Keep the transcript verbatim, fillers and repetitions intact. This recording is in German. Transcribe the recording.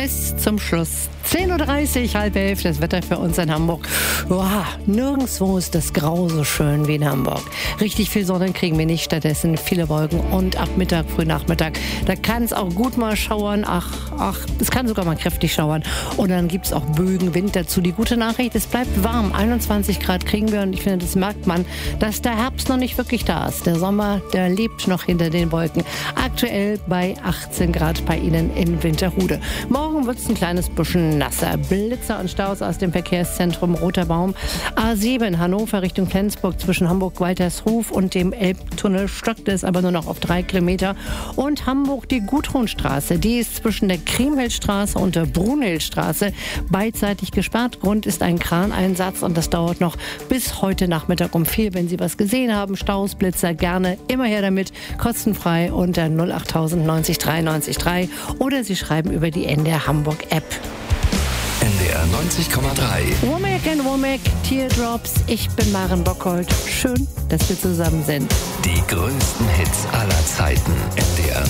bis zum Schluss. zehn Uhr dreißig, halb elf, das Wetter für uns in Hamburg. Wow, nirgendwo ist das Grau so schön wie in Hamburg. Richtig viel Sonne kriegen wir nicht, stattdessen viele Wolken und ab Mittag, Frühnachmittag, da kann es auch gut mal schauern. Ach, ach, es kann sogar mal kräftig schauern. Und dann gibt es auch Bögen, Wind dazu. Die gute Nachricht, es bleibt warm. einundzwanzig Grad kriegen wir und ich finde, das merkt man, dass der Herbst noch nicht wirklich da ist. Der Sommer, der lebt noch hinter den Wolken. Aktuell bei achtzehn Grad bei Ihnen in Winterhude. Morgen wird es ein kleines bisschen nasser. Blitzer und Staus aus dem Verkehrszentrum Roter Baum. A sieben Hannover Richtung Flensburg zwischen Hamburg-Waltershof und dem Elbtunnel stockt es aber nur noch auf drei Kilometer. Und Hamburg die Gudrunstraße, die ist zwischen der Kriemhildstraße und der Brunhildstraße beidseitig gesperrt. Grund ist ein Kraneinsatz und das dauert noch bis heute Nachmittag um vier. Wenn Sie was gesehen haben, Staus, Blitzer, gerne immer her damit. Kostenfrei unter null acht tausend neunzig drei neunzig drei oder Sie schreiben über die N D R Hamburg App. N D R neunzig Komma drei. Womack and Womack, Teardrops. Ich bin Maren Bockhold. Schön, dass wir zusammen sind. Die größten Hits aller Zeiten. N D R